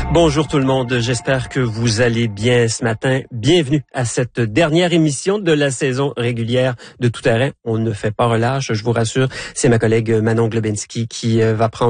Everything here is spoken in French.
Bonjour tout le monde, j'espère que vous allez bien ce matin. Bienvenue à cette dernière émission de la saison régulière de Tout Terrain. On ne fait pas relâche, je vous rassure. C'est ma collègue Manon Globinski qui va prendre